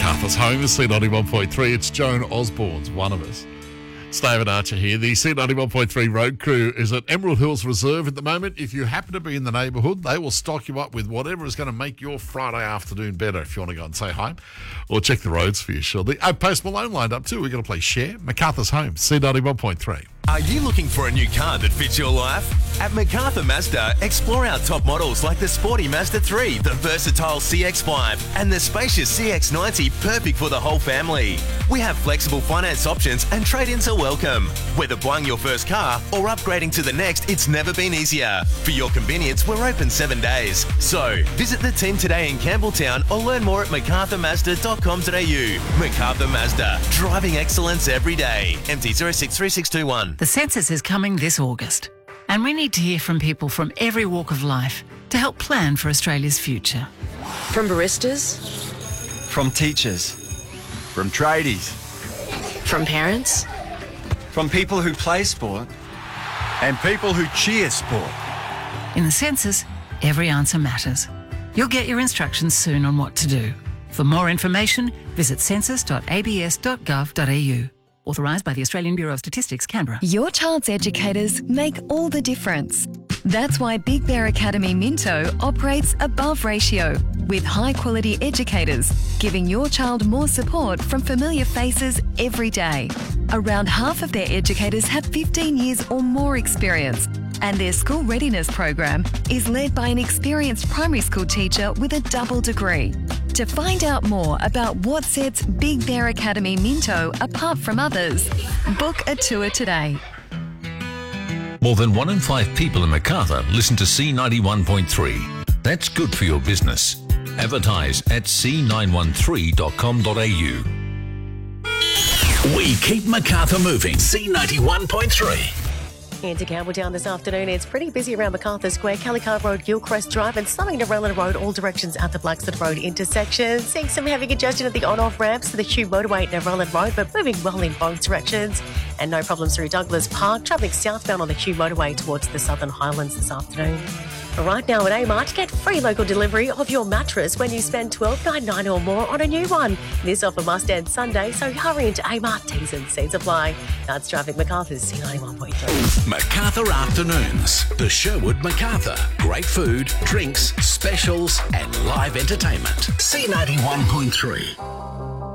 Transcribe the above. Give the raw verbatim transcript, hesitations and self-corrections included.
Macarthur's home is C ninety-one point three. It's Joan Osborne's One of Us. It's David Archer here. The C ninety-one point three road crew is at Emerald Hills Reserve at the moment. If you happen to be in the neighbourhood, they will stock you up with whatever is going to make your Friday afternoon better if you want to go and say hi or check the roads for you, surely. Oh, Post Malone lined up too. We're going to play Share. Macarthur's home, C ninety-one point three. Are you looking for a new car that fits your life? At MacArthur Mazda, explore our top models like the sporty Mazda three, the versatile C X five, and the spacious C X ninety, perfect for the whole family. We have flexible finance options and trade-ins are welcome. Whether buying your first car or upgrading to the next, it's never been easier. For your convenience, we're open seven days. So, visit the team today in Campbelltown or learn more at macarthur mazda dot com dot a u. MacArthur Mazda, driving excellence every day. M T zero six three six two one. The census is coming this August, and we need to hear from people from every walk of life to help plan for Australia's future. From baristas, From teachers, from tradies, from parents, from people who play sport, and people who cheer sport. In the census, every answer matters. You'll get your instructions soon on what to do. For more information, visit census dot a b s dot gov dot a u. Authorised by the Australian Bureau of Statistics, Canberra. Your child's educators make all the difference. That's why Big Bear Academy Minto operates above ratio with high-quality educators, giving your child more support from familiar faces every day. Around half of their educators have fifteen years or more experience, and their school readiness program is led by an experienced primary school teacher with a double degree. To find out more about what sets Big Bear Academy Minto apart from others, book a tour today. More than one in five people in Macarthur listen to C ninety-one point three. That's good for your business. Advertise at c nine one three dot com dot a u. We keep Macarthur moving. C ninety-one point three. Into Campbelltown this afternoon. It's pretty busy around Macarthur Square, Callicart Road, Gilchrist Drive, and something to Relland Road, all directions at the Blackstone Road intersection. Seeing some heavy congestion at the on-off ramps to the Hugh Motorway at Relland Road, but moving well in both directions. And no problems through Douglas Park, travelling southbound on the Hugh Motorway towards the Southern Highlands this afternoon. Right now at Amart, get free local delivery of your mattress when you spend twelve dollars ninety-nine or more on a new one. This offer must end Sunday, so hurry into Amart. T's and C's apply. That's Traffic Macarthur's C ninety-one point three. Macarthur Afternoons. The Sherwood Macarthur. Great food, drinks, specials, and live entertainment. C ninety-one point three.